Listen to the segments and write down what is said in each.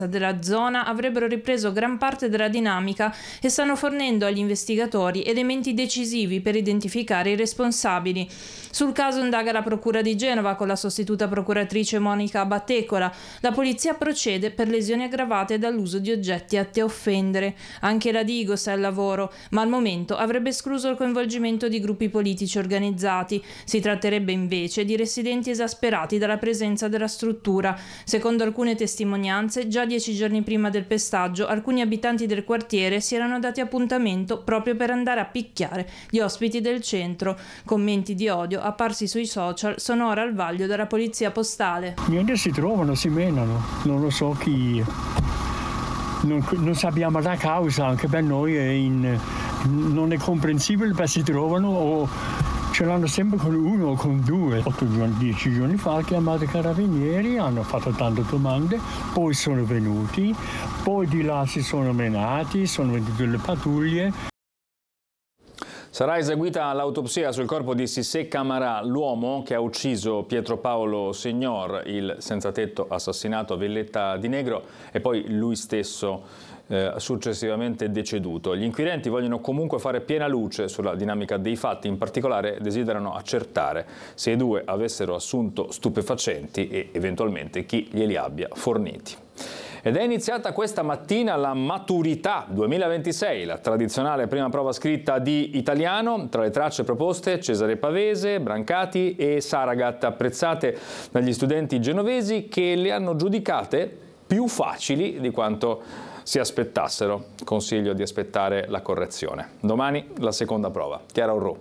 della zona avrebbero ripreso gran parte della dinamica e stanno fornendo agli investigatori elementi decisivi per identificare i responsabili. Sul caso indaga la Procura di Genova con la sostituta procuratrice Monica Battecola. La polizia procede per lesioni aggravate dall'uso di oggetti atti a offendere. Anche la Digos è al lavoro, ma al momento avrebbe escluso il coinvolgimento di gruppi politici organizzati. Si tratterebbe invece di residenti esasperati dalla presenza della struttura. Secondo alcune testimonianze, già 10 giorni prima del pestaggio, alcuni abitanti del quartiere si erano dati appuntamento proprio per andare a picchiare gli ospiti del centro. Commenti di odio apparsi sui social sono ora al vaglio della polizia postale. Niente, si trovano, si menano, non lo so chi. Non sappiamo la causa, anche per noi non è comprensibile, perché si trovano o ce l'hanno sempre con uno o con due. 10 giorni fa hanno chiamato i carabinieri, hanno fatto tante domande, poi sono venuti, poi di là si sono menati, sono venute le pattuglie. Sarà eseguita l'autopsia sul corpo di Sissé Camarà, l'uomo che ha ucciso Pietro Paolo Signor, il senzatetto assassinato a Villetta di Negro, e poi lui stesso successivamente deceduto. Gli inquirenti vogliono comunque fare piena luce sulla dinamica dei fatti, in particolare desiderano accertare se i due avessero assunto stupefacenti e eventualmente chi glieli abbia forniti. Ed è iniziata questa mattina la Maturità 2026, la tradizionale prima prova scritta di italiano. Tra le tracce proposte Cesare Pavese, Brancati e Saragat, apprezzate dagli studenti genovesi che le hanno giudicate più facili di quanto si aspettassero. Consiglio di aspettare la correzione. Domani la seconda prova. Chiara Orrù.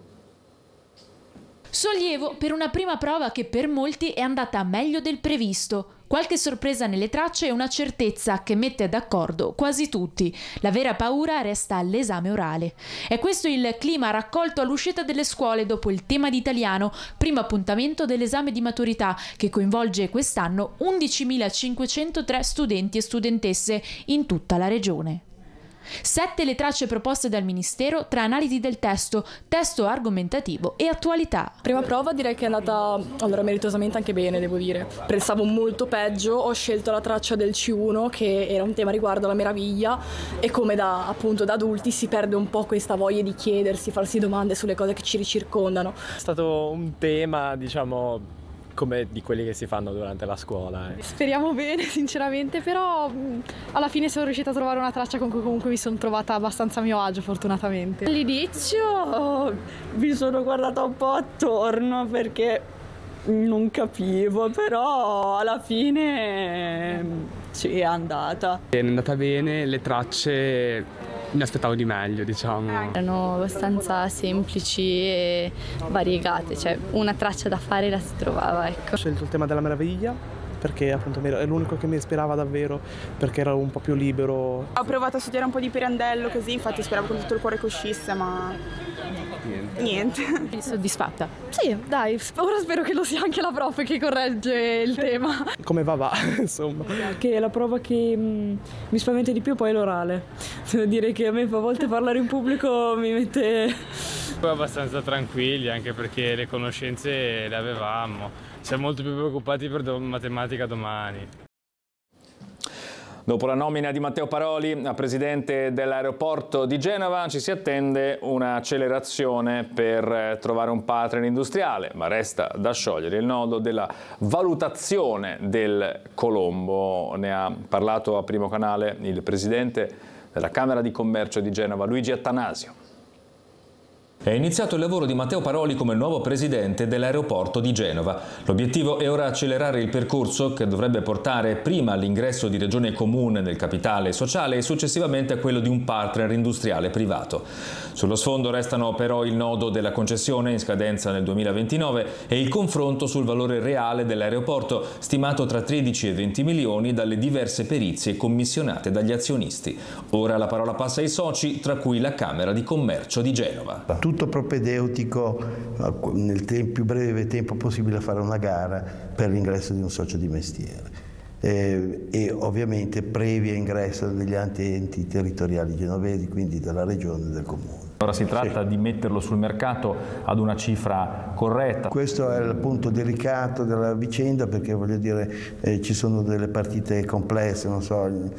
Sollievo per una prima prova che per molti è andata meglio del previsto. Qualche sorpresa nelle tracce e una certezza che mette d'accordo quasi tutti. La vera paura resta all'esame orale. È questo il clima raccolto all'uscita delle scuole dopo il tema di italiano, primo appuntamento dell'esame di maturità che coinvolge quest'anno 11.503 studenti e studentesse in tutta la regione. 7 le tracce proposte dal Ministero tra analisi del testo argomentativo e attualità. Prima prova direi che è andata meritosamente anche bene, devo dire. Pensavo molto peggio, ho scelto la traccia del C1 che era un tema riguardo alla meraviglia e come da adulti si perde un po' questa voglia di chiedersi, farsi domande sulle cose che ci circondano. È stato un tema, diciamo, come di quelli che si fanno durante la scuola. Speriamo bene, sinceramente, però alla fine sono riuscita a trovare una traccia con cui comunque mi sono trovata abbastanza a mio agio, fortunatamente. All'inizio mi sono guardata un po' attorno perché non capivo, però alla fine sì, è andata. È andata bene, le tracce mi aspettavo di meglio, diciamo. Erano abbastanza semplici e variegate, cioè una traccia da fare la si trovava, ecco. Ho scelto il tema della meraviglia perché appunto è l'unico che mi ispirava davvero, perché ero un po' più libero. Ho provato a studiare un po' di Pirandello così, infatti speravo con tutto il cuore che uscisse, ma niente. Soddisfatta? Sì, dai, ora spero che lo sia anche la prof che corregge il tema. Come va, insomma. Che la prova che mi spaventa di più poi è l'orale. Devo dire che a me a volte parlare in pubblico mi mette... Abbastanza tranquilli, anche perché le conoscenze le avevamo. Siamo molto più preoccupati per matematica domani. Dopo la nomina di Matteo Paroli a presidente dell'aeroporto di Genova ci si attende un'accelerazione per trovare un partner industriale, ma resta da sciogliere il nodo della valutazione del Colombo. Ne ha parlato a Primo Canale il presidente della Camera di Commercio di Genova, Luigi Attanasio. È iniziato il lavoro di Matteo Paroli come nuovo presidente dell'aeroporto di Genova. L'obiettivo è ora accelerare il percorso che dovrebbe portare prima all'ingresso di Regione Comune nel capitale sociale e successivamente a quello di un partner industriale privato. Sullo sfondo restano però il nodo della concessione in scadenza nel 2029 e il confronto sul valore reale dell'aeroporto, stimato tra 13 e 20 milioni dalle diverse perizie commissionate dagli azionisti. Ora la parola passa ai soci, tra cui la Camera di Commercio di Genova. Tutto propedeutico nel più breve tempo possibile a fare una gara per l'ingresso di un socio di mestiere e ovviamente previa ingresso degli enti territoriali genovesi, quindi della regione e del comune. Ora si tratta di metterlo sul mercato ad una cifra corretta. Questo è il punto delicato della vicenda, perché voglio dire ci sono delle partite complesse, non so,